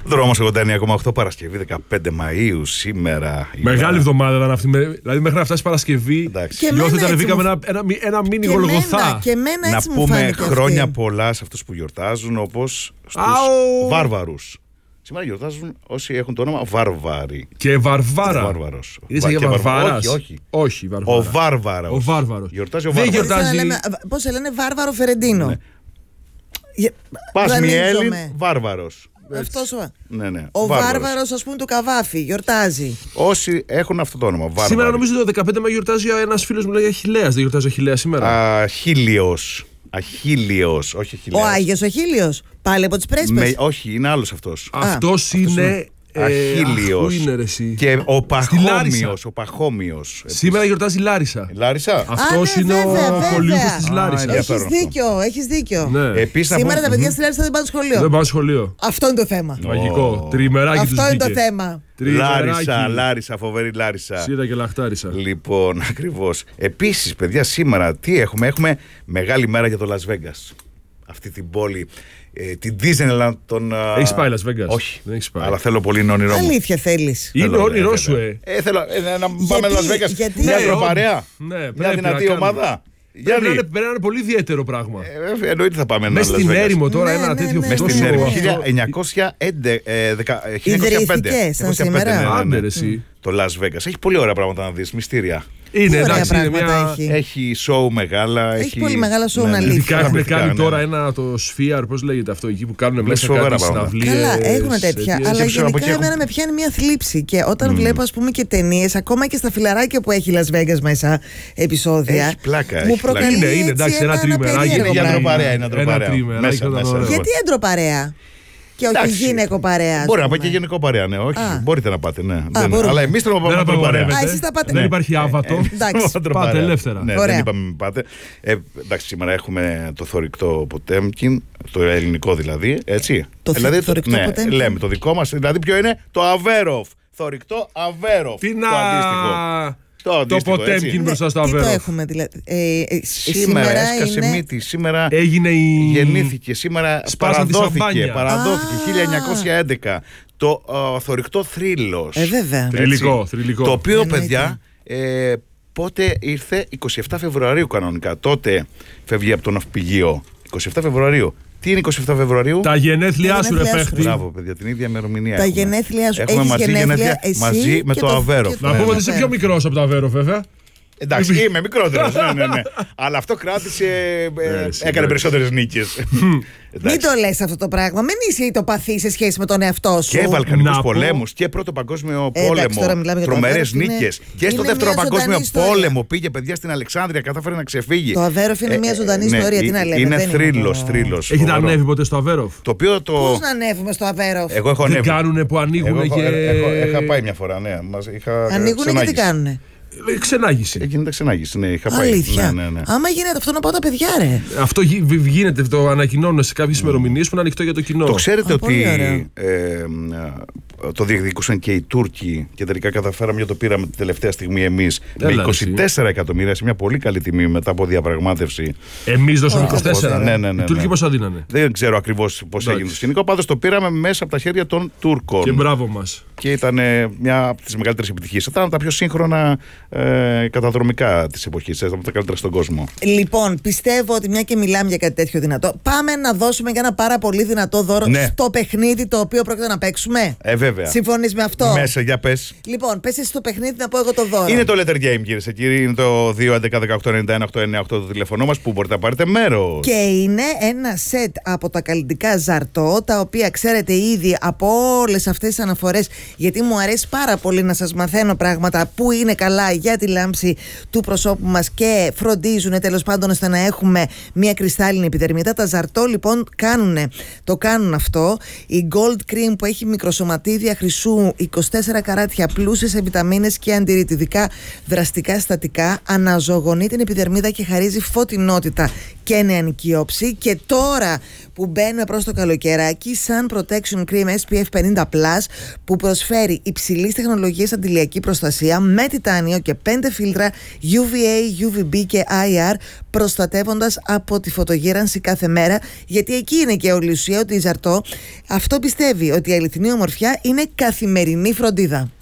Δρόμος 89,8 Παρασκευή 15 Μαΐου σήμερα. Μεγάλη εβδομάδα ήταν αυτή. Δηλαδή μέχρι να φτάσει Παρασκευή, νιώθω ότι ανεβήκαμε ένα μίνι Γολγοθά. Να πούμε χρόνια πολλά σε αυτούς που γιορτάζουν, όπως στους βάρβαρους. Σήμερα γιορτάζουν όσοι έχουν το όνομα Βάρβαροι. Και Βαρβάρα. Βάρβαρος. Είσαι για Βαρβάρας? Όχι, ο Βάρβαρος. Ο Βάρβαρος. Γιορτάζει ο Βάρβαρος. Πώς σε λένε Βάρβαρο Φερεντίνο. Ναι. Πας Μιέλιν Βάρβαρος. Αυτός ναι. Ο Βάρβαρος, ας πούμε, του Καβάφη γιορτάζει. Όσοι έχουν αυτό το όνομα. Βάρβαροι. Σήμερα νομίζω το 15 Μαΐου γιορτάζει ένας φίλος μου, λέει Αχιλλέας. Δεν γιορτάζει ο Αχιλλέας σήμερα? Αχίλιος, όχι Αχιλλέας. Ο Άγιος Αχίλιος. Πάλι από τις πρέσπες. Όχι, είναι άλλος αυτός. Αυτός είναι. Αχίλιος. Πού είναι ρε εσύ? Και ο Παχώμιος. Σήμερα γιορτάζει η Λάρισα. Λάρισα. Αυτός είναι ο Πολύβος της Λάρισας. Έχεις δίκιο. Ναι. Σήμερα τα παιδιά στη Λάρισα δεν πάνε σχολείο. Δεν πάνε σχολείο. Αυτό είναι το θέμα. Λογικό. Τριμεράκι τους βγήκε. Αυτό είναι το θέμα. Λάρισα, φοβερή Λάρισα. Σίδα και λαχτάρισα. Λοιπόν, ακριβώς. Επίσης, παιδιά, σήμερα τι έχουμε? Έχουμε μεγάλη μέρα για το Las Vegas. Αυτή την πόλη. Την Disneyland των. Έχεις πάει Las Vegas? Όχι. Δεν έχεις πάει. Αλλά θέλω πολύ, είναι όνειρό μου. Αλήθεια θέλεις? Είναι όνειρό σου, Θέλω να πάμε Las Vegas. Μια αγροπαρέα. Μια δυνατή ομάδα. Πρέπει να είναι πολύ ιδιαίτερο πράγμα. Εννοείται θα πάμε μέσα στην έρημο τώρα, ένα τέτοιο φυτό. Μέσα στην έρημο. 1905. σαν σήμερα. Άντε ρε εσύ. Το Las Vegas. Έχει πολύ ωραία πράγματα να δεις, μυστήρια. Είναι εντάξει, έχει show μεγάλα. Έχει πολύ μεγάλα show να λύσει. Ειδικά έχουν κάνει τώρα ένα το Sphere, πώς λέγεται αυτό, εκεί που κάνουν μέσα κάτι συναυλίες. Καλά, έχουν τέτοια. Αλλά γενικά εμένα με πιάνει μια θλίψη. Και όταν βλέπω, ας πούμε, και ταινίες, ακόμα και στα φιλαράκια που έχει Las Vegas μέσα επεισόδια. Έχει πλάκα. Μου προκαλεί. Είναι εντάξει, ένα τριμεράκι. Είναι αντροπαρέα. Γιατί αντροπαρέα? Και όχι γυναικό παρέα. Μπορεί να πάει και γενικό παρέα, ναι. Όχι, μπορείτε να πάτε, ναι. Αλλά εμείς θέλουμε να πάμε παρέα. Δεν υπάρχει άβατο. Πάτε ελεύθερα. Ναι, δεν είπαμε μην πάτε. Εντάξει, σήμερα έχουμε το θωρηκτό Ποτέμκιν, το ελληνικό δηλαδή, έτσι. Το θωρηκτό Ποτέμκιν. Λέμε το δικό μας, δηλαδή ποιο είναι? Το Αβέροφ. Θωρηκτό Αβέροφ. Τι να. Το Ποτέμκιν μπροστά στο Αβέροφ. Τι το έχουμε δηλαδή? Σήμερα έσκασε μύτη. Σήμερα γεννήθηκε. Σήμερα παραδόθηκε 1911 το θωρηκτό Θρύλος. Βέβαια. Θρυλικό. Το οποίο, παιδιά, πότε ήρθε? 27 Φεβρουαρίου κανονικά. Τότε φεύγει από το ναυπηγείο. 27 Φεβρουαρίου. Τι είναι 27 Φεβρουαρίου? Τα γενέθλιά σου, ρε παίχτη. Μπράβο, παιδιά, την ίδια ημερομηνία. Τα γενέθλιά σου. Έχουμε μαζί με το Αβέροφ. Να πούμε ότι είσαι πιο μικρός από το Αβέροφ, βέβαια. Εντάξει, είμαι μικρότερος. Ναι. Αλλά αυτό κράτησε. Έκανε περισσότερες νίκες. Μην το λες αυτό το πράγμα. Μην είσαι ητοπαθή σε σχέση με τον εαυτό σου. Και Βαλκανικούς πολέμους και Πρώτο Παγκόσμιο Πόλεμο. Τρομερές νίκες. Και στο Δεύτερο Παγκόσμιο Πόλεμο πήγε, παιδιά, στην Αλεξάνδρεια, κατάφερε να ξεφύγει. Το Αβέροφ είναι μια ζωντανή ιστορία. Τι να λέμε. Είναι θρύλος. Έχετε ανέβει ποτέ στο Αβέροφ? Πώς να ανέβουμε στο Αβέροφ? Εγώ έχω ανέβει. Τι κάνουνε που ανοίγουν και. Είχα πάει μια φορά, ναι. Ανοίγουνε και τι κάνουνε? Ξενάγηση. Γίνεται ξενάγηση, ναι, είχα πάει. Αλήθεια. Ναι. Άμα γίνεται αυτό, να πάω τα παιδιά, ρε. Αυτό γίνεται, το ανακοινώνουν σε κάποιες ημερομηνίες που είναι ανοιχτό για το κοινό. Το ξέρετε ότι το διεκδικούσαν και οι Τούρκοι και τελικά καταφέραμε και το πήραμε την τελευταία στιγμή εμείς με 24 εκατομμύρια σε μια πολύ καλή τιμή μετά από διαπραγμάτευση. Εμείς δώσαμε 24. Ναι. Οι Τούρκοι πόσα δίνανε? Δεν ξέρω ακριβώς πώς έγινε το σκηνικό. Πάντως το πήραμε μέσα από τα χέρια των Τούρκων. Και μπράβο μας. Και ήταν μια από τις μεγαλύτερες επιτυχίες. Ήταν τα πιο σύγχρονα καταδρομικά της εποχής, από τα καλύτερα στον κόσμο. Λοιπόν, πιστεύω ότι μια και μιλάμε για κάτι τέτοιο δυνατό, πάμε να δώσουμε και ένα πάρα πολύ δυνατό δώρο στο παιχνίδι το οποίο πρόκειται να παίξουμε. Βέβαια. Συμφωνείς με αυτό? Μέσα, για πες. Λοιπόν, πες εσύ στο παιχνίδι να πω εγώ το δώρο. Είναι το Letter Game, κυρίες και κύριοι. Είναι το 2.11.18.91.898 το τηλέφωνο μας που μπορείτε να πάρετε μέρος. Και είναι ένα σετ από τα καλλιτικά Ζαρτό, τα οποία ξέρετε ήδη από όλες αυτές τις αναφορές, γιατί μου αρέσει πάρα πολύ να σας μαθαίνω πράγματα που είναι καλά για τη λάμψη του προσώπου μας και φροντίζουν τέλος πάντων ώστε να έχουμε μια κρυστάλλινη επιδερμίδα. Τα Ζαρτό λοιπόν το κάνουν αυτό. Η Gold Cream που έχει μικροσωματίδια χρυσού, 24 καράτια, πλούσιες σε βιταμίνες και αντιρρητιδικά δραστικά συστατικά, αναζωογονεί την επιδερμίδα και χαρίζει φωτεινότητα και νεανική όψη. Και τώρα που μπαίνουμε προς το καλοκαιράκι, Sun Protection Cream SPF 50+, που προσφέρει υψηλής τεχνολογίας αντιλιακή προστασία με τιτάνιο και 5 φίλτρα UVA, UVB και IR, προστατεύοντας από τη φωτογύρανση κάθε μέρα, γιατί εκεί είναι και όλη η ουσία, ότι η Ζαρτό αυτό πιστεύει, ότι η αληθινή ομορφιά είναι καθημερινή φροντίδα.